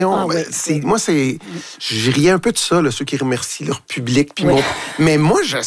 Je riais un peu de ça, là, ceux qui remercient leur public. Puis mais moi, je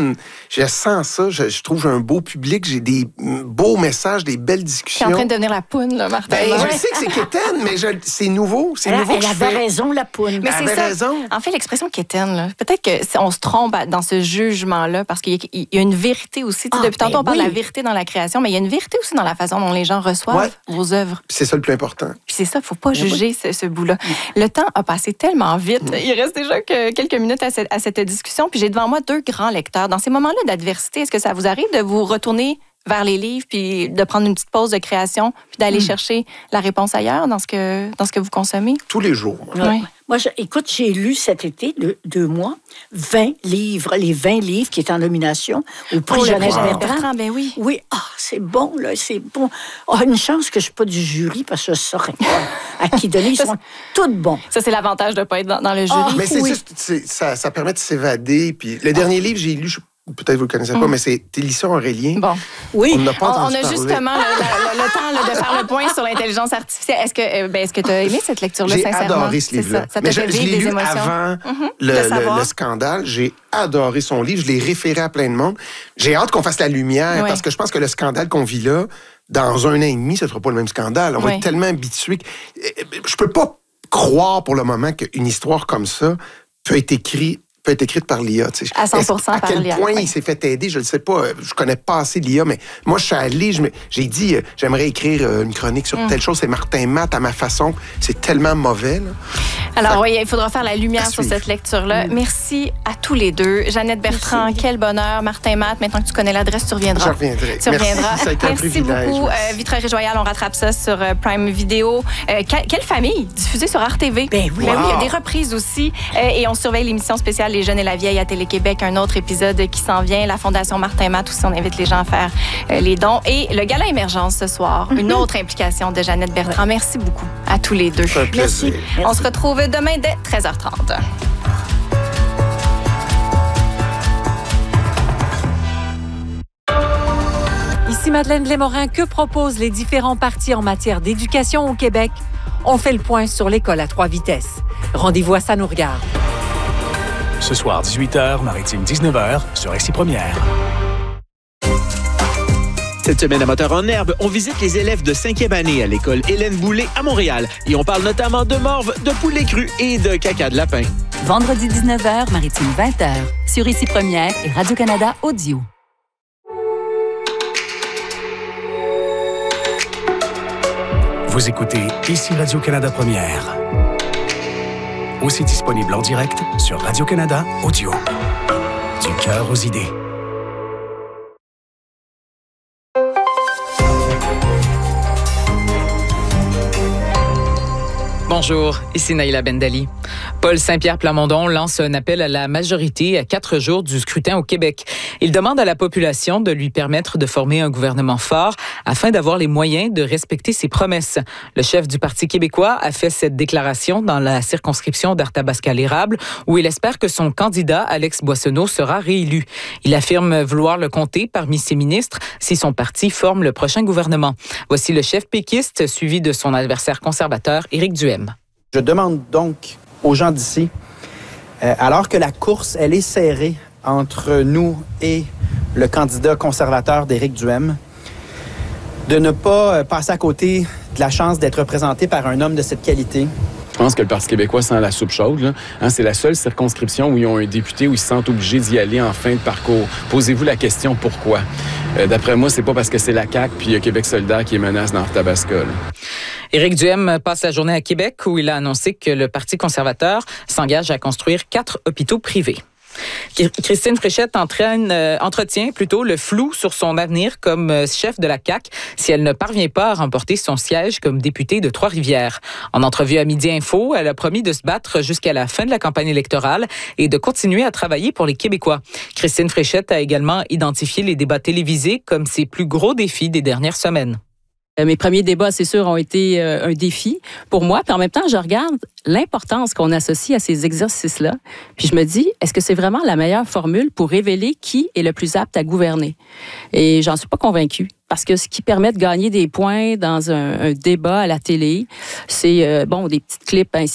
sens ça. Je trouve un beau public. J'ai des beaux messages, des belles discussions. Tu es en train de devenir la poune, là, Martin. Je sais que c'est quétaine, mais c'est nouveau. C'est nouveau. Elle avait raison, la poune. Mais c'est ça. Raison. En fait, l'expression quétaine, là, peut-être qu'on se trompe dans ce jugement-là, parce qu'il y a une vérité aussi. Depuis tantôt, on parle de la vérité dans la création, mais il y a une vérité aussi dans la façon dont les gens reçoivent vos œuvres. Puis c'est ça le plus important. Puis c'est ça, il ne faut pas juger ce bout-là. Le temps a passé tellement vite. Il reste déjà que quelques minutes à cette discussion. Puis j'ai devant moi 2 grands lecteurs. Dans ces moments-là d'adversité, est-ce que ça vous arrive de vous retourner vers les livres puis de prendre une petite pause de création puis d'aller chercher la réponse ailleurs dans ce que vous consommez? Tous les jours. Oui. Moi, écoute, j'ai lu cet été, 2 mois, 20 livres, les 20 livres qui étaient en nomination au prix Jeannette Bertrand. Ben oui. Oui, c'est bon, là, c'est bon. Une chance que je ne suis pas du jury parce que je saurais pas à qui donner. Ils sont tous bons. Ça, c'est l'avantage de ne pas être dans le jury. Mais c'est juste, ça permet de s'évader. Puis le dernier livre, j'ai lu, peut-être vous le connaissez pas, mais c'est Télisson Aurélien. Bon. Oui. On n'a pas entendu parler. Justement le temps de faire le point sur l'intelligence artificielle. Est-ce que tu as aimé cette lecture-là, sincèrement? J'ai adoré ce livre-là. Ça t'a fait vivre des émotions? Avant le scandale. J'ai adoré son livre. Je l'ai référé à plein de monde. J'ai hâte qu'on fasse la lumière parce que je pense que le scandale qu'on vit là, dans 1 an et demi, ce ne sera pas le même scandale. On va être tellement habitués. Je peux pas croire pour le moment qu'une histoire comme ça peut être écrite par l'IA. À 100% à quel point il s'est fait aider, je ne sais pas. Je connais pas assez l'IA, mais moi, je suis allé, j'ai dit, j'aimerais écrire une chronique sur telle chose. C'est Martin Matt, à ma façon. C'est tellement mauvais. Là. Alors, il faudra faire la lumière sur cette lecture-là. Merci à tous les 2. Jeannette Bertrand, quel bonheur. Martin Matt, maintenant que tu connais l'adresse, tu reviendras. Je reviendrai. Tu reviendras. Merci, ça a été un privilège. Beaucoup. Vitrail et Joyal, on rattrape ça sur Prime Video. Quelle famille? Diffusée sur RTV. Ben oui. Il y a des reprises aussi. Et on surveille l'émission spéciale Les Jeunes et la Vieille à Télé-Québec, un autre épisode qui s'en vient. La Fondation Martin Matt aussi, on invite les gens à faire les dons. Et le Gala Émergence ce soir, une autre implication de Jeannette Bertrand. Merci beaucoup à tous les 2. Merci. On se retrouve demain dès 13h30. Ici Madeleine Blais-Morin. Que proposent les différents partis en matière d'éducation au Québec? On fait le point sur l'école à 3 vitesses. Rendez-vous à Ça nous regarde. Ce soir, 18h, Maritime 19h, sur RCI Première. Cette semaine à Moteur en herbe, on visite les élèves de 5e année à l'école Hélène Boulay à Montréal. Et on parle notamment de morve, de poulet cru et de caca de lapin. Vendredi 19h, Maritime 20h, sur RCI Première et Radio-Canada Audio. Vous écoutez ici Radio-Canada Première. Aussi disponible en direct sur Radio-Canada Audio. Du cœur aux idées. Bonjour, ici Naïla Bendali. Paul Saint-Pierre Plamondon lance un appel à la majorité à 4 jours du scrutin au Québec. Il demande à la population de lui permettre de former un gouvernement fort afin d'avoir les moyens de respecter ses promesses. Le chef du Parti québécois a fait cette déclaration dans la circonscription d'Arthabasca-l'Érable où il espère que son candidat, Alex Boissonnault, sera réélu. Il affirme vouloir le compter parmi ses ministres si son parti forme le prochain gouvernement. Voici le chef péquiste suivi de son adversaire conservateur, Éric Duhem. Je demande donc aux gens d'ici, alors que la course, elle est serrée entre nous et le candidat conservateur d'Éric Duhem, de ne pas passer à côté de la chance d'être représenté par un homme de cette qualité. Je pense que le Parti québécois sent la soupe chaude. Là. C'est la seule circonscription où ils ont un député où ils se sentent obligés d'y aller en fin de parcours. Posez-vous la question pourquoi. D'après moi, c'est pas parce que c'est la CAQ puis Québec solidaire qui est menace dans Arthabasca. Éric Duhem passe la journée à Québec où il a annoncé que le Parti conservateur s'engage à construire 4 hôpitaux privés. Christine Fréchette entretient plutôt le flou sur son avenir comme chef de la CAQ si elle ne parvient pas à remporter son siège comme députée de Trois-Rivières. En entrevue à Midi Info, elle a promis de se battre jusqu'à la fin de la campagne électorale et de continuer à travailler pour les Québécois. Christine Fréchette a également identifié les débats télévisés comme ses plus gros défis des dernières semaines. Mes premiers débats, c'est sûr, ont été un défi pour moi. Puis en même temps, je regarde l'importance qu'on associe à ces exercices-là. Puis je me dis, est-ce que c'est vraiment la meilleure formule pour révéler qui est le plus apte à gouverner? Et j'en suis pas convaincue. parce que ce qui permet de gagner des points dans un débat à la télé, c'est, des petits clips